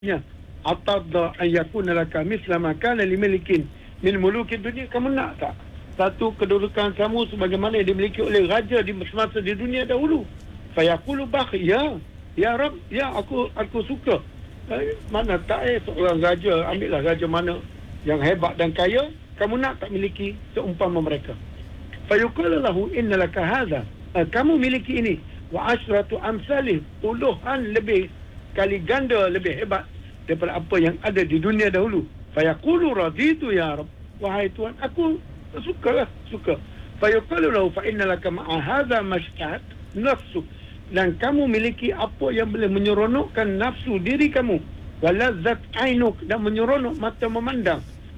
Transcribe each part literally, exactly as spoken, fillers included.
Ya, atadda an yakuna laka misla ma kana limilikin min mulukid dunia. Kamu nak tak satu kedudukan kamu sebagaimana yang dimiliki oleh raja di semasa di dunia dahulu? Fayaqulu bakhi, ya ya Rab, ya aku aku suka. Eh, mana tak eh seorang raja, ambillah raja mana yang hebat dan kaya, kamu nak tak miliki seumpama mereka? Fayuqala lahu inna laka hadha, eh, kamu miliki ini, wa asyratu amsalih, puluhan lebih kali ganda lebih hebat daripada apa yang ada di dunia dahulu. Fayaqulu raditu ya Rabb, wahai Tuhan, aku sukalah, suka. Fayaqulu lahu fa inna laka ma'a hadha mashtahat nafsu, dan kamu miliki apa yang boleh menyeronokkan nafsu diri kamu, walazzat ainuk, dan menyeronok mata memandang.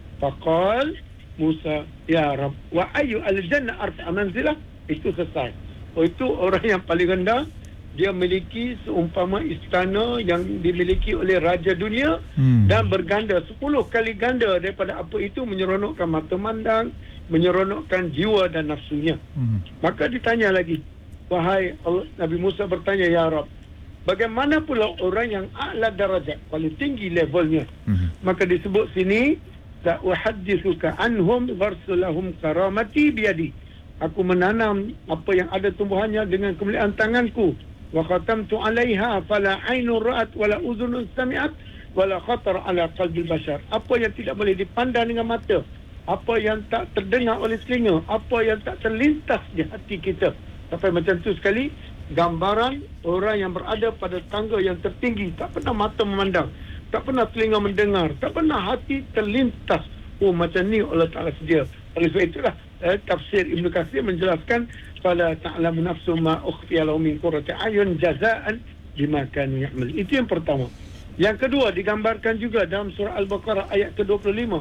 Faqal Musa, ya Rabb, wa ayu al-jannah arfa'a manzilah. Itu selesai. Oh, itu orang yang paling rendah, dia memiliki seumpama istana yang dimiliki oleh raja dunia, hmm. dan berganda sepuluh kali ganda daripada apa itu, menyeronokkan mata mandang, menyeronokkan jiwa dan nafsunya. Hmm. Maka ditanya lagi, wahai Allah, Nabi Musa bertanya, ya Rab, bagaimana pula orang yang a'la darajat, paling tinggi levelnya? Hmm. Maka disebut sini, sa'uhaddithuka anhum warsulahum karamati biyadi. Aku menanam apa yang ada tumbuhannya dengan kemuliaan tanganku. Wa khatamtu 'alaiha fala 'ainun ra'at wala udhunun sami'at wala khatar 'ala qalbil bashar. Apa yang tidak boleh dipandang dengan mata, apa yang tak terdengar oleh telinga, apa yang tak terlintas di hati kita. Sampai macam tu sekali gambaran orang yang berada pada tangga yang tertinggi, tak pernah mata memandang, tak pernah telinga mendengar, tak pernah hati terlintas. Oh, macam ni Allah Ta'ala sedia. Oleh sebab itulah eh, tafsir Ibn Katsir menjelaskan fala ta'lamu nafsu ma ukhfiya lahum min qurrati ayun jazaan bima kanu ya'mal. Itu yang pertama. Yang kedua digambarkan juga dalam surah Al-Baqarah ayat ke dua puluh lima.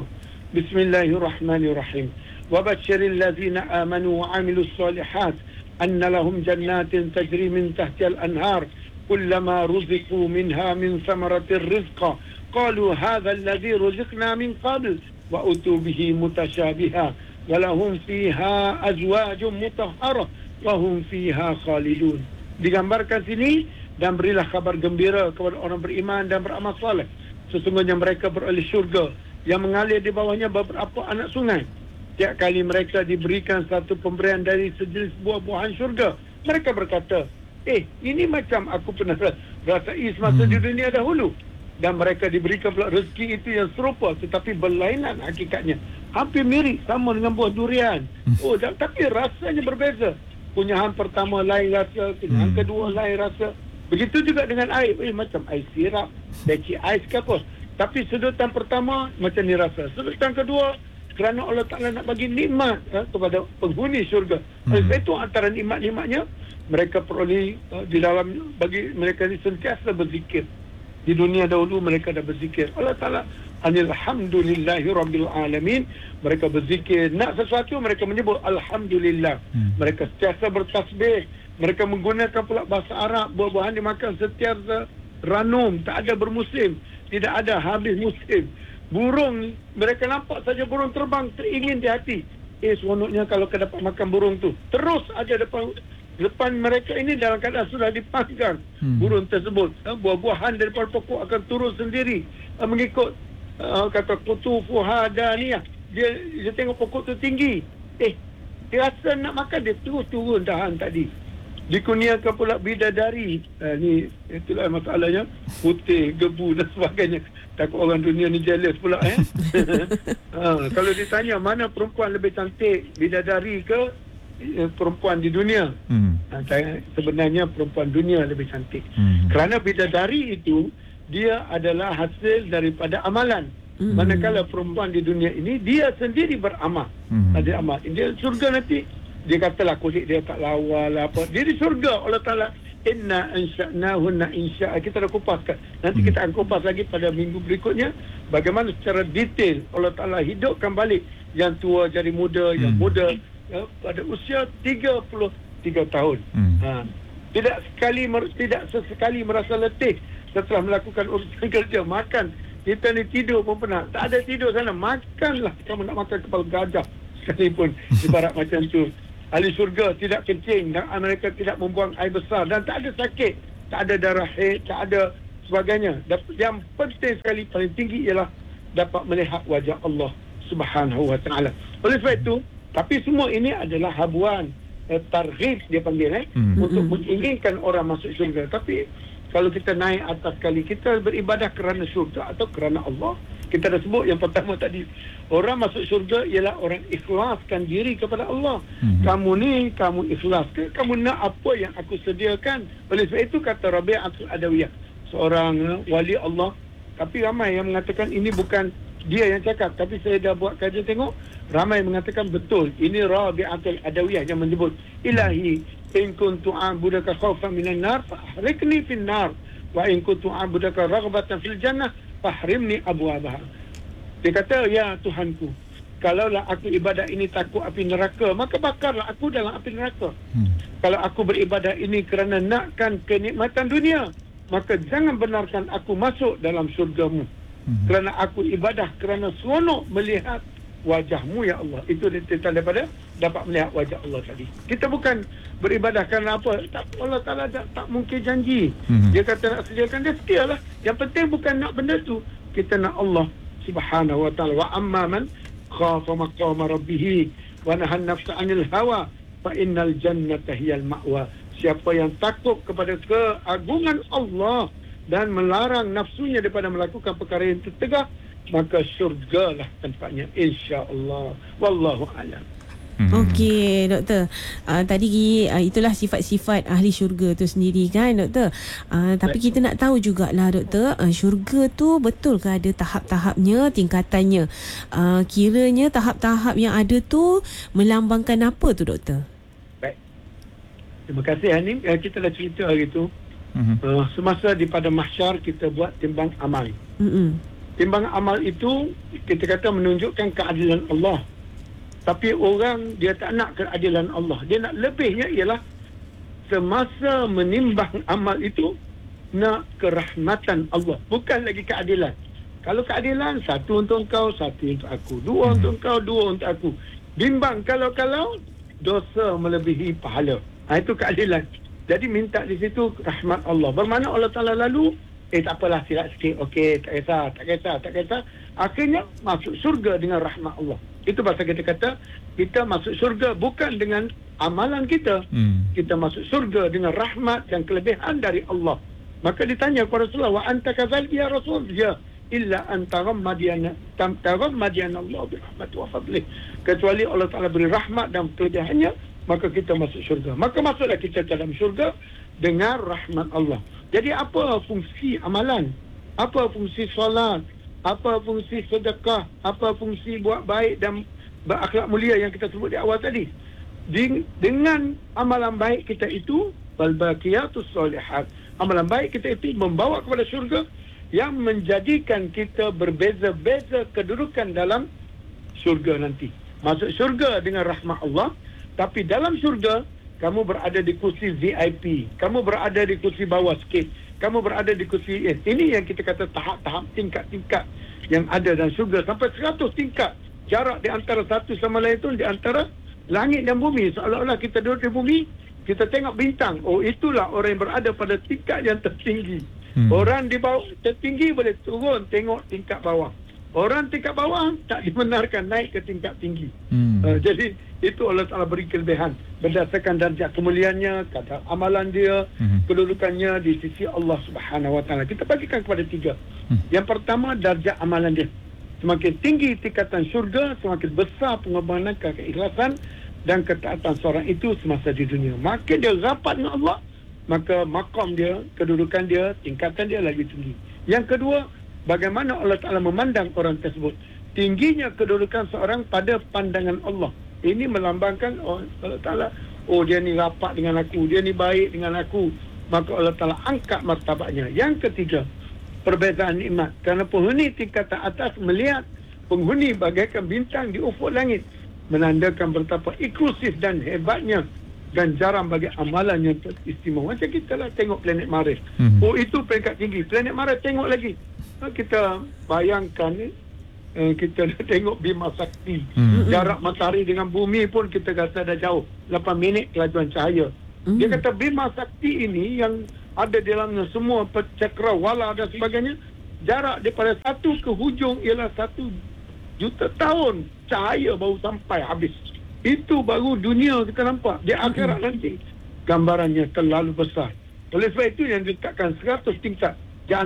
Bismillahirrahmanirrahim. Wa basyiril ladzina amanu wa 'amilus solihat anna lahum jannatin tajri min tahtiha al-anhar kullama ruziqu minha min thamaratir rizqa qalu hadha alladhi ruziqna min qabl wa utu bihi mutasyabiha walahum fiha azwajum mutahharah wa hum fiha khalidun. Digambarkan sini, dan berilah kabar gembira kepada orang beriman dan beramal saleh, sesungguhnya mereka beroleh syurga yang mengalir di bawahnya beberapa anak sungai. Tiap kali mereka diberikan satu pemberian dari sejenis buah-buahan syurga, mereka berkata, eh, ini macam aku pernah rasai semasa hmm. di dunia dahulu. Dan mereka diberikan pula rezeki itu yang serupa, tetapi berlainan hakikatnya, hampir mirip sama dengan buah durian. Oh, tapi rasanya berbeza. Kunyahan pertama lain rasa, kunyahan hmm. kedua lain rasa. Begitu juga dengan air, eh, macam air sirap, beci ais ke apa. Tapi sedutan pertama macam ni rasa, sedutan kedua kerana Allah Ta'ala nak bagi nikmat eh, kepada penghuni syurga. Hmm. Itu antara nikmat-nikmatnya mereka peroleh uh, di dalam, bagi mereka ni sentiasa berzikir. Di dunia dahulu mereka dah berzikir. Allah Ta'ala, alhamdulillahi rabbil alamin. Mereka berzikir. Nak sesuatu mereka menyebut Alhamdulillah. Hmm. Mereka sentiasa bertasbih. Mereka menggunakan pula bahasa Arab. Buah-buahan dimakan sentiasa ranum. Tak ada bermusim. Tidak ada habis musim. Burung, mereka nampak saja burung terbang, teringin di hati. Eh, seronoknya kalau kau dapat makan burung tu. Terus aja depan depan mereka ini dalam keadaan sudah dipanggang hmm. burung tersebut. Ha, buah-buahan daripada pokok akan turun sendiri, ha, mengikut ha, kata kutufuha daniyah. Dia dia tengok pokok tu tinggi, eh dia rasa nak makan, dia terus turun dahan tadi. Dikurniakan pula bidadari. Ha, ni itulah masalahnya, putih, gebu dan sebagainya. Takut orang dunia ni jealous pula eh. ha, kalau ditanya mana perempuan lebih cantik, bidadari ke perempuan di dunia, hmm. sebenarnya perempuan dunia lebih cantik. hmm. Kerana bidadari itu dia adalah hasil daripada amalan, hmm. manakala perempuan di dunia ini dia sendiri beramal. hmm. Ada amal, dia surga nanti. Dia katalah kulit dia tak lawa lah apa, dia di surga. Allah Ta'ala, inna ansha'nahunna insya'a. Kita dah kupaskan, nanti hmm. kita akan kupas lagi pada minggu berikutnya bagaimana secara detail Allah Ta'ala hidupkan balik yang tua jadi muda, hmm. yang muda ya, pada usia tiga puluh tiga tahun. Hmm. Ha. Tidak sekali tidak sesekali merasa letih setelah melakukan urusan kerja. Makan, kita ni tidur pun pernah. Tak ada tidur sana, makanlah. Kamu nak makan kepala gajah sekalipun. Ibarat macam tu. Ahli syurga tidak kencing dan mereka tidak membuang air besar dan tak ada sakit, tak ada darah haid, tak ada sebagainya. Yang penting sekali, paling tinggi ialah dapat melihat wajah Allah Subhanahu wa taala. Oleh sebab itu, tapi semua ini adalah habuan, eh, targhib dia panggil eh, hmm. untuk menginginkan orang masuk syurga. Tapi kalau kita naik atas sekali, kita beribadah kerana syurga atau kerana Allah. Kita dah sebut yang pertama tadi, orang masuk syurga ialah orang ikhlaskan diri kepada Allah. Hmm. Kamu ni, kamu ikhlas ke? Kamu nak apa yang aku sediakan? Oleh sebab itu kata Rabi'atul Adawiyah, seorang uh, wali Allah. Tapi ramai yang mengatakan ini bukan dia yang cakap, tapi saya dah buat kajian tengok, ramai mengatakan betul. Ini Rabi'atul Adawiyah yang menyebut, Ilahi, in kuntu a'budaka khawfan minan nar, fahrikni fin nar, wa in kuntu a'budaka raghbatan fil jannah, fahrimni abwabaha. Dia kata, ya Tuhanku, kalaulah aku ibadah ini takut api neraka, maka bakarlah aku dalam api neraka. Hmm. Kalau aku beribadah ini kerana nakkan kenikmatan dunia, maka jangan benarkan aku masuk dalam syurgamu. Hmm. Kerana aku ibadah kerana seronok melihat wajahmu, ya Allah. Itu tanda daripada dapat melihat wajah Allah tadi. Kita bukan beribadah kerana apa. Tak, Allah Ta'ala tak, tak mungkin janji. Hmm. Dia kata nak sediakan, dia setialah. Yang penting bukan nak benda tu. Kita nak Allah Subhanahu wa ta'ala. Wa amma man khafa maqama rabbih wa nahan nafsa 'anil hawa fa innal jannata hiyal ma'wa. Siapa yang takut kepada keagungan Allah dan melarang nafsunya daripada melakukan perkara yang tertegah, maka syurgalah tempatnya, insya-Allah. Wallahu a'lam. Hmm. Okey, doktor. Uh, tadi uh, itulah sifat-sifat ahli syurga tu sendiri kan, doktor. Uh, tapi kita nak tahu jugalah, doktor, uh, syurga tu betul ke ada tahap-tahapnya, tingkatannya? Uh, kiranya tahap-tahap yang ada tu melambangkan apa tu, doktor? Baik. Terima kasih, Hanim. Uh, kita dah cerita hari tu. Uh-huh. Uh, semasa di pada mahsyar kita buat timbang amal. Uh-huh. Timbang amal itu kita kata menunjukkan keadilan Allah. Tapi orang dia tak nak keadilan Allah. Dia nak lebihnya ialah semasa menimbang amal itu nak kerahmatan Allah, bukan lagi keadilan. Kalau keadilan, satu untuk engkau, satu untuk aku, dua untuk engkau, dua untuk aku. Bimbang kalau-kalau dosa melebihi pahala. Ha, itu keadilan. Jadi minta di situ rahmat Allah. Bermakna Allah Ta'ala lalu, eh tak apalah, silap sikit, okey, tak kisah, tak kisah, tak kisah. Akhirnya masuk syurga dengan rahmat Allah. Itu pasal kita kata, kita masuk syurga bukan dengan amalan kita. Hmm. Kita masuk syurga dengan rahmat dan kelebihan dari Allah. Maka ditanya kepada Rasulullah, wa anta kadzalik ya Rasul? Ya, illa anta rammadiyana tam tarammadiyana Allah bi rahmati wa fadlih. Kecuali Allah Ta'ala beri rahmat dan kelebihannya, maka kita masuk syurga. Maka masuklah kita dalam syurga dengan rahmat Allah. Jadi apa fungsi amalan? Apa fungsi solat? Apa fungsi sedekah? Apa fungsi buat baik dan berakhlak mulia yang kita sebut di awal tadi? Dengan amalan baik kita itu, wal baqiyatus solihat, amalan baik kita itu membawa kepada syurga yang menjadikan kita berbeza-beza kedudukan dalam syurga nanti. Masuk syurga dengan rahmat Allah. Tapi dalam syurga, kamu berada di kursi V I P. Kamu berada di kursi bawah sikit. Kamu berada di kursi... Eh, ini yang kita kata tahap-tahap, tingkat-tingkat yang ada dalam syurga. Sampai seratus tingkat. Jarak di antara satu sama lain itu, di antara langit dan bumi. Seolah-olah kita duduk di bumi, kita tengok bintang. Oh, itulah orang yang berada pada tingkat yang tertinggi. Hmm. Orang di bawah tertinggi boleh turun tengok tingkat bawah. Orang tingkat bawah tak dibenarkan naik ke tingkat tinggi. Hmm. Uh, jadi itu Allah Ta'ala beri kelebihan berdasarkan darjah kemuliaannya, kadar amalan dia, hmm. kedudukannya di sisi Allah Subhanahu Wa Ta'ala. Kita bagikan kepada tiga. Hmm. Yang pertama, darjah amalan dia. Semakin tinggi tingkatan syurga, semakin besar pengorbanan, keikhlasan dan ketaatan seorang itu semasa di dunia. Makin dia rapat dengan Allah, maka maqam dia, kedudukan dia, tingkatan dia lagi tinggi. Yang kedua, bagaimana Allah Ta'ala memandang orang tersebut. Tingginya kedudukan seorang pada pandangan Allah. Ini melambangkan oh, Allah Ta'ala, oh dia ni rapat dengan aku, dia ni baik dengan aku. Maka Allah Ta'ala angkat martabatnya. Yang ketiga, perbezaan nikmat. Kerana penghuni tingkatan atas melihat penghuni bagaikan bintang di ufuk langit, menandakan betapa inklusif dan hebatnya dan jarang bagi amalan yang istimewa. Macam kita lah tengok planet Mars. Hmm. Oh, itu peringkat tinggi. Planet Mars tengok lagi. Kita bayangkan ni, kita tengok Bima Sakti. Hmm. Jarak matahari dengan bumi pun kita rasa dah jauh. lapan minit kelajuan cahaya. Hmm. Dia kata Bima Sakti ini yang ada di dalamnya semua cakrawala dan sebagainya. Jarak daripada satu ke hujung ialah satu juta tahun cahaya baru sampai habis. Itu baru dunia kita nampak. Di akhirat hmm. nanti gambarannya terlalu besar. Oleh sebab itu yang diletakkan seratus tingkat.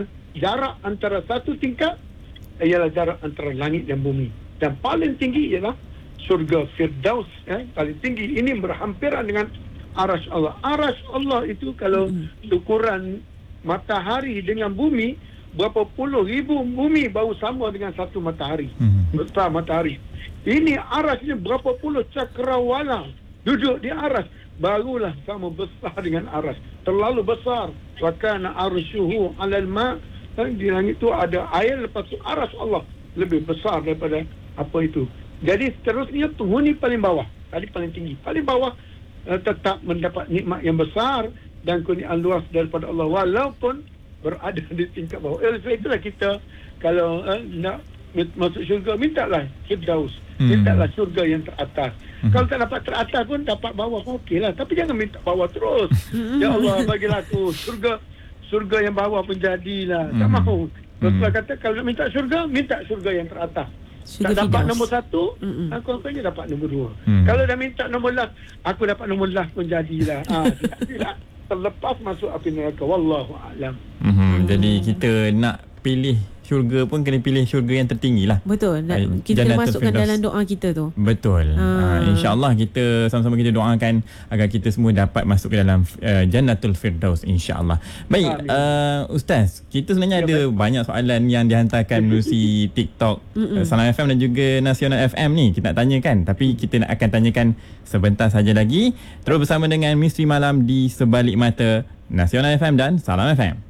Jarak antara satu tingkat ialah jarak antara langit dan bumi. Dan paling tinggi ialah surga Firdaus. Eh? Paling tinggi ini berhampiran dengan arasy Allah. Arasy Allah itu kalau hmm. ukuran matahari dengan bumi, berapa puluh ribu bumi baru sama dengan satu matahari. Hmm. Besar matahari. Ini arasnya berapa puluh cakrawala duduk di aras. Barulah sama besar dengan aras. Terlalu besar. Wa kana arsyuhu 'alal ma'. Di langit itu ada air, lepas tu aras Allah lebih besar daripada apa itu. Jadi seterusnya penghuni paling bawah. Tadi paling tinggi. Paling bawah uh, tetap mendapat nikmat yang besar dan kurniaan luas daripada Allah walaupun berada di tingkat bawah. Oleh sebab itulah kita kalau uh, nak masuk syurga, mintalah Firdaus. Hmm. Mintalah syurga yang teratas. Hmm. Kalau tak dapat teratas pun dapat bawah pun okeylah. Tapi jangan minta bawah terus. Ya Allah, bagilah aku syurga, syurga yang bawah pun jadilah. Hmm. Tak mahu. Rasulullah hmm. kata kalau nak minta syurga, minta syurga yang teratas. Syurga tak dapat Firdaus. Nombor satu, Mm-mm. aku akhirnya dapat nombor dua. Hmm. Kalau dah minta nombor last, aku dapat nombor last pun jadilah. Ah, jadilah. Terlepas masuk api neraka. Wallahu a'lam. Mm-hmm. Hmm. Jadi kita nak pilih syurga pun kena pilih syurga yang tertinggi lah. Betul. Dan kita kena masukkan Firdaus dalam doa kita tu. Betul. Ha. Uh, InsyaAllah kita sama-sama kita doakan agar kita semua dapat masuk ke dalam uh, Jannatul Firdaus insyaAllah. Baik, uh, Ustaz, kita sebenarnya ya, ada baik. banyak soalan yang dihantarkan melalui TikTok uh, Salam F M dan juga Nasional F M ni. Kita nak tanyakan, tapi kita nak akan tanyakan sebentar saja lagi. Terus bersama dengan Misteri Malam di Sebalik Mata Nasional F M dan Salam F M.